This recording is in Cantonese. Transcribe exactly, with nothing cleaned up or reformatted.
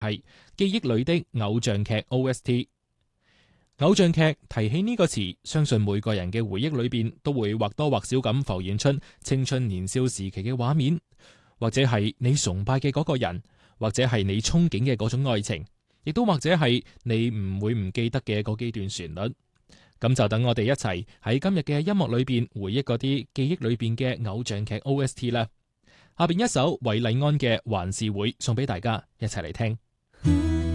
係記憶裏的偶像劇 O S T。偶像劇提起呢個詞，相信每個人嘅回憶裏邊都會或多或少咁浮現出青春年少時期嘅畫面，或者係你崇拜嘅嗰個人，或者係你憧憬嘅嗰種愛情，亦都或者係你唔會唔記得嘅嗰幾段旋律。咁就等我哋一齊喺今日嘅音樂裏邊回憶嗰啲記憶裏邊嘅偶像劇 O S T 啦。下邊一首韋禮安嘅《還是會》送俾大家，一齊嚟聽。